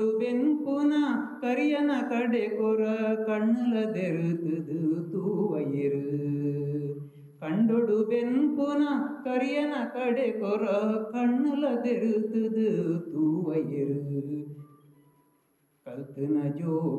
ಬೆನ್ಪುನ ಕರಿಯನ ಕಡೆ ಕೊರ ಕಣ್ಣುಲ ತೆರುತದು ತೂವಯಿರು ಕಂಡೊಡು ಬೆನ್ಪುನ ಕರಿಯನ ಕಡೆ ಕೊರ ಕಣ್ಣುಲ ತೆರುತದು ತೂವಯಿರು ಕಲ್ತನ ಜೋ